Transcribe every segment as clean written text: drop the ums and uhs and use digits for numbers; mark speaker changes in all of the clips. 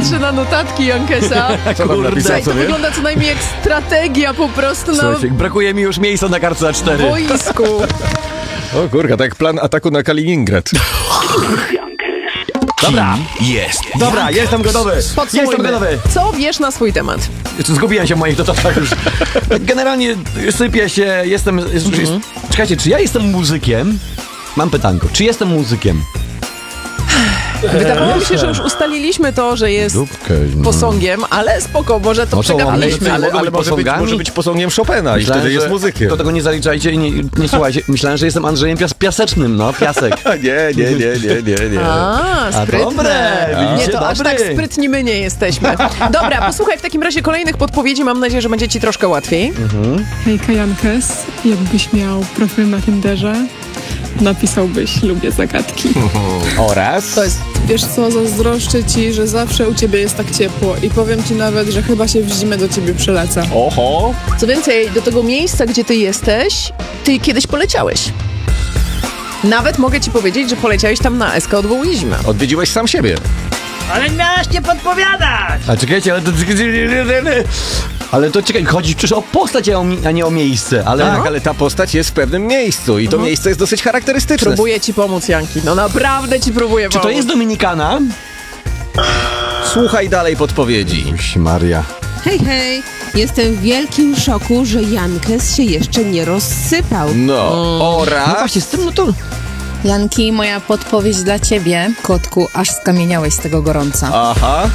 Speaker 1: patrzę na notatki Jankesa.
Speaker 2: Kurde,
Speaker 1: to wygląda co najmniej jak strategia po prostu na
Speaker 2: brakuje mi już miejsca na kartce A4.
Speaker 1: boisku.
Speaker 3: O kurka, tak jak plan ataku na Kaliningrad.
Speaker 2: Dobra, Dobra, jestem gotowy.
Speaker 1: Podsumujmy.
Speaker 2: Jestem gotowy.
Speaker 1: Co wiesz na swój temat?
Speaker 2: Zgubiłem się w moich notatkach już. Generalnie sypię się, jestem... Czekajcie, czy ja jestem muzykiem? Mam pytanko, czy jestem muzykiem?
Speaker 1: Wydawało mi się, że już ustaliliśmy to, że jest posągiem, ale spoko, może to przegapiliśmy.
Speaker 3: Ale może być posągiem Chopina i wtedy jest muzykiem.
Speaker 2: Do tego nie zaliczajcie i nie słuchajcie. Myślałem, że jestem Andrzejem Piasecznym, piasek.
Speaker 3: Nie.
Speaker 1: Sprytne.
Speaker 2: dobre, widzicie,
Speaker 1: Nie, to aż
Speaker 2: dobry.
Speaker 1: tak sprytni my nie jesteśmy. Dobra, posłuchaj w takim razie kolejnych podpowiedzi. Mam nadzieję, że będzie ci troszkę łatwiej.
Speaker 4: Hejka Jankes, jakbyś miał profil na Tinderze, napisałbyś lubię zagadki.
Speaker 3: Oraz?
Speaker 1: To jest...
Speaker 4: Wiesz co, zazdroszczę ci, że zawsze u ciebie jest tak ciepło i powiem ci nawet, że chyba się w zimę do ciebie przeleca.
Speaker 3: Oho!
Speaker 1: Co więcej, do tego miejsca, gdzie ty jesteś, ty kiedyś poleciałeś. Nawet mogę ci powiedzieć, że poleciałeś tam na SK Odwołizmę.
Speaker 3: Odwiedziłeś sam siebie.
Speaker 5: Ale miałaś nie podpowiadać!
Speaker 2: A czekajcie, ale to czekaj, chodzi przecież o postać, a nie o miejsce. Ale
Speaker 3: Tak, ale ta postać jest w pewnym miejscu i to miejsce jest dosyć charakterystyczne.
Speaker 1: Próbuję ci pomóc, Janki. No naprawdę ci próbuję
Speaker 2: czy to
Speaker 1: pomóc.
Speaker 2: jest Dominikana?
Speaker 3: Słuchaj dalej podpowiedzi.
Speaker 2: Maria.
Speaker 6: Hej, jestem w wielkim szoku, że Jankes się jeszcze nie rozsypał.
Speaker 3: No, oraz...
Speaker 2: Właśnie z tym, to...
Speaker 7: Janki, moja podpowiedź dla ciebie. Kotku, aż skamieniałeś z tego gorąca.
Speaker 3: Aha.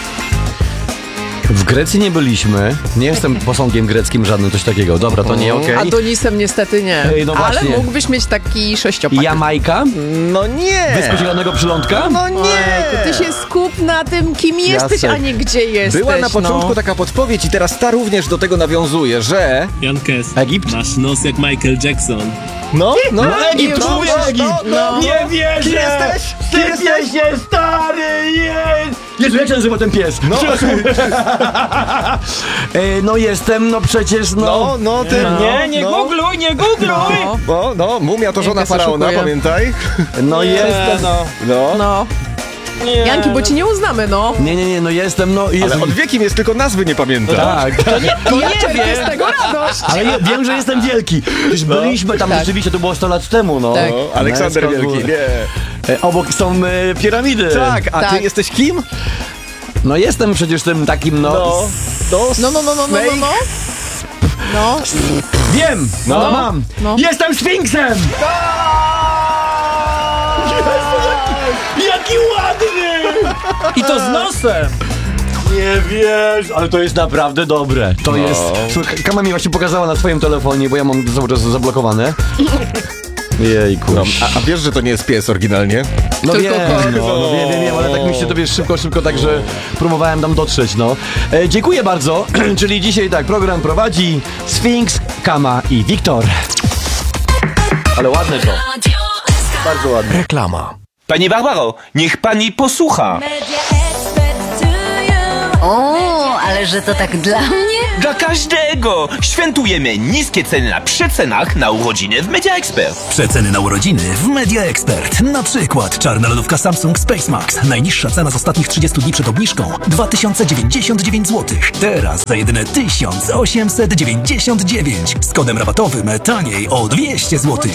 Speaker 2: W Grecji nie byliśmy. Nie jestem posągiem greckim żadnym, coś takiego. Dobra, to nie okej.
Speaker 1: Adonisem niestety nie.
Speaker 2: Ej, no
Speaker 1: ale
Speaker 2: właśnie.
Speaker 1: mógłbyś mieć taki sześciopak.
Speaker 2: Jamajka?
Speaker 3: No nie!
Speaker 2: Wyspy Zielonego Przylądka?
Speaker 3: No nie!
Speaker 1: Ojku, ty się skup na tym, kim jesteś, a nie gdzie jesteś.
Speaker 3: Była na początku
Speaker 1: no.
Speaker 3: taka podpowiedź i teraz ta również do tego nawiązuje, że...
Speaker 8: Jankes,
Speaker 2: Egipt?
Speaker 8: masz nos jak Michael Jackson.
Speaker 3: No,
Speaker 2: Egipt, człowiek!
Speaker 1: No.
Speaker 2: Nie wierzę!
Speaker 3: Kim jesteś?
Speaker 2: Sypie się, stary, jest! Jezu, jak się nazywa ten pies?
Speaker 3: No,
Speaker 2: No jestem, no przecież,
Speaker 3: ty...
Speaker 5: Nie googluj, nie googluj!
Speaker 3: No, mumia to żona
Speaker 1: Jankes
Speaker 3: faraona,
Speaker 1: oszukuje.
Speaker 3: pamiętaj?
Speaker 2: No jestem,
Speaker 1: No. Janki, bo ci nie uznamy, no.
Speaker 2: Nie, no jestem, no...
Speaker 3: Ale
Speaker 2: Jezu.
Speaker 3: od wieki mnie tylko nazwy nie pamięta.
Speaker 2: Tak,
Speaker 1: I ja czerpię z tego radość.
Speaker 2: ale wiem, że jestem wielki. Już byliśmy tam rzeczywiście, to było 100 lat temu, no.
Speaker 1: Tak.
Speaker 3: No, Aleksander
Speaker 2: Na
Speaker 3: Wielki,
Speaker 2: SK.
Speaker 3: nie.
Speaker 2: Obok są piramidy.
Speaker 3: Tak, a ty
Speaker 1: Tak.
Speaker 3: jesteś kim?
Speaker 2: No jestem przecież tym takim,
Speaker 1: No.
Speaker 2: Wiem! No, mam!
Speaker 1: No.
Speaker 2: Jestem Sfinksem! Jaki ładny!
Speaker 5: I to z nosem!
Speaker 2: Nie wiesz, ale to jest naprawdę dobre. To jest... Słuchaj, Kama mi właśnie pokazała na swoim telefonie, bo ja mam cały czas zablokowane. Jejku.
Speaker 3: No, a wiesz, że to nie jest pies oryginalnie?
Speaker 2: No
Speaker 1: Tylko
Speaker 2: wiem,
Speaker 1: kot.
Speaker 2: wiem, ale tak mi się to wiesz szybko, także próbowałem tam dotrzeć, no. Dziękuję bardzo, czyli dzisiaj tak, program prowadzi Sfinks, Kama i Wiktor. Ale ładne to. Bardzo ładne.
Speaker 3: Reklama.
Speaker 9: Pani Barbaro, niech pani posłucha.
Speaker 7: O, ale że to tak dla mnie?
Speaker 9: Dla każdego! Świętujemy niskie ceny na przecenach na urodziny w Media Expert.
Speaker 10: Przeceny na urodziny w Media Expert. Na przykład czarna lodówka Samsung Space Max. Najniższa cena z ostatnich 30 dni przed obniżką 2099 zł. Teraz za jedyne 1899. Z kodem rabatowym taniej o 200 zł.